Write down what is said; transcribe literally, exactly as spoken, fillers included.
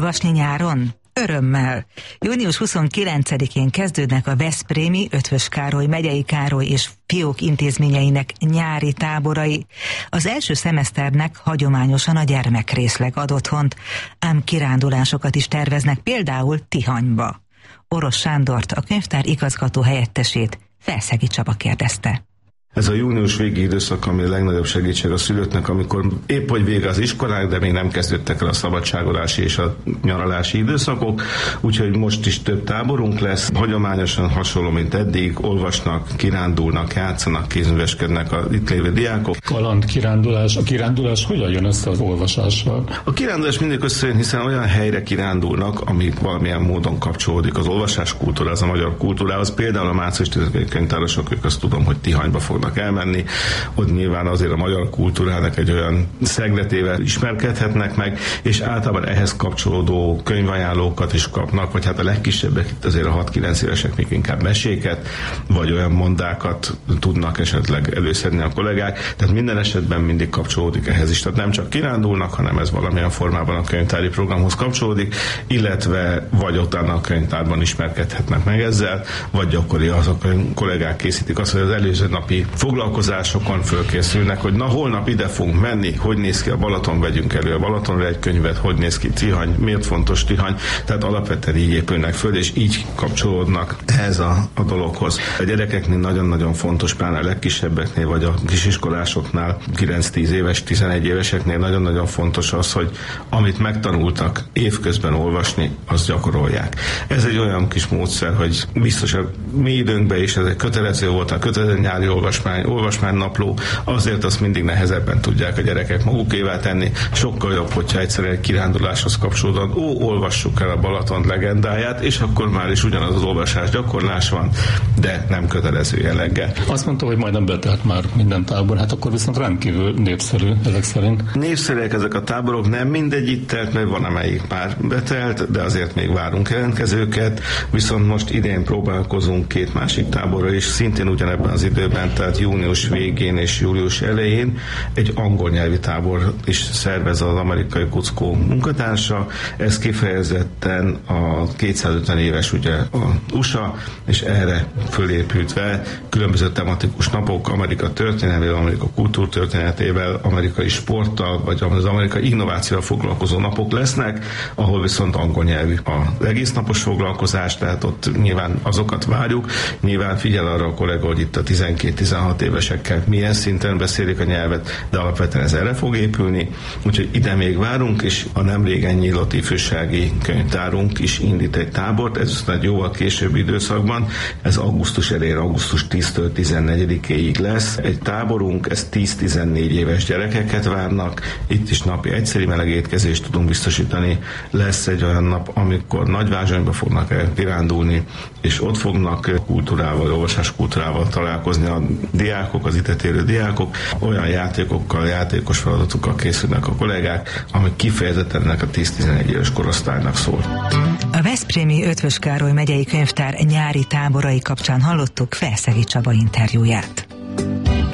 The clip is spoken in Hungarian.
olvasni nyáron? Örömmel! június huszonkilencedikén kezdődnek a Veszprémi Eötvös Károly megyei Károly és Fiók intézményeinek nyári táborai. Az első szemeszternek hagyományosan a gyermekrészleg ad otthont, ám kirándulásokat is terveznek, például Tihanyba. Orosz Sándort, a könyvtár igazgató helyettesét Felszegi Csaba kérdezte. Ez a június végi időszak, ami a legnagyobb segítség a szülőknek, amikor épp hogy vége az iskolák, de még nem kezdődtek el a szabadságolási és a nyaralási időszakok, úgyhogy most is több táborunk lesz. Hagyományosan hasonló, mint eddig, olvasnak, kirándulnak, játszanak, kézműveskednek az itt lévő diákok. Kaland, kirándulás. A kirándulás hogyan jön össze az olvasással? A kirándulás mindig összejön, hiszen olyan helyre kirándulnak, ami valamilyen módon kapcsolódik az olvasás kultúrához, a magyar kultúrához. Például a március tizedikei könyvtárosok, ők azt tudom, hogy Tihanyba fog elmenni, ott nyilván azért a magyar kultúrának egy olyan szegletével ismerkedhetnek meg, és általában ehhez kapcsolódó könyvajánlókat is kapnak, vagy hát a legkisebbek itt azért a hat-kilenc évesek még inkább meséket, vagy olyan mondákat tudnak esetleg előszedni a kollégák, tehát minden esetben mindig kapcsolódik ehhez is, tehát nem csak kirándulnak, hanem ez valamilyen formában a könyvtári programhoz kapcsolódik, illetve vagy utána a könyvtárban ismerkedhetnek meg ezzel, vagy gyakori azok a kollégák készítik azt, hogy az előző napi foglalkozásokon fölkészülnek, hogy na holnap ide fogunk menni, hogy néz ki a Balaton, vegyünk elő a Balatonra egy könyvet, hogy néz ki Tihany, miért fontos Tihany, tehát alapvetően így épülnek föl, és így kapcsolódnak ehhez a, a dologhoz. A gyerekeknél nagyon-nagyon fontos, pláne a legkisebbeknél, vagy a kisiskolásoknál, kilenc-tíz éves, tizenegy éveseknél nagyon-nagyon fontos az, hogy amit megtanultak évközben olvasni, azt gyakorolják. Ez egy olyan kis módszer, hogy biztos a mi időnkben is ez egy kötelező volt, a kötelező nyári olvasmány, olvasmánynapló, azért azt mindig nehezebben tudják a gyerekek magukévá tenni. Sokkal jobb, hogyha egyszerűen egy kiránduláshoz kapcsolódóan, ó, olvassuk el a Balaton legendáját, és akkor már is ugyanaz az olvasás gyakorlás van, de nem kötelező jelleggel. Azt mondta, hogy majdnem betelt már minden tábor, hát akkor viszont rendkívül népszerű ezek szerint. Népszerűek ezek a táborok, nem mindegy itt telt, mert van amelyik már betelt, de azért még várunk jelentkezőket, viszont most idén próbálkozunk két másik táborra is, szintén ugyanebben az időben, tehát június végén és július elején egy angol nyelvi tábor is szervez az Amerikai Kuckó munkatársa. Ez kifejezetten a kétszázötven éves ugye a u es á, és erre fölépültve különböző tematikus napok, Amerika történelmével, Amerika kultúrtörténetével, amerikai sporttal, vagy az amerikai innovációval foglalkozó napok lesznek, ahol viszont angol nyelvű az egész napos foglalkozás, tehát ott nyilván azokat várjuk, nyilván figyel arra a kollega, hogy itt a tizenkét-tizenhat évesekkel milyen szinten beszélik a nyelvet, de alapvetően ez erre fog épülni, úgyhogy ide még várunk, és a nem régen nyílt ifjúsági könyvtárunk is indít egy tábort, ez egy jóval később időszakban, ez augusztus elején, augusztus tíztől tizennegyedikéig lesz egy táborunk, ez tíz-tizennégy éves gyerekeket várnak, itt is napi egyszeri meleg étkezést tudunk biztosítani, lesz egy olyan nap, amikor Nagyvázsonyba fognak el kirándulni, és ott fognak kultúrával, olvasás kultúrával találkozni a diákok, az ide térő diákok, olyan játékokkal, játékos feladatokkal készülnek a kollégák, amik kifejezetten ennek a tíz-tizenegy éves korosztálynak szól. A Veszprémi Eötvös Károly megyei könyvtár nyári táborai kapcsán hallottuk Felszegi Csaba interjúját.